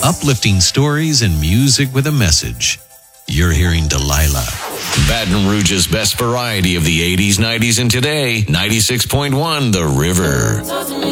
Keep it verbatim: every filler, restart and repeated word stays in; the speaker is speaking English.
uplifting stories and music with a message. You're hearing Delilah. Baton Rouge's best variety of the eighties, nineties, and today. ninety-six point one The River.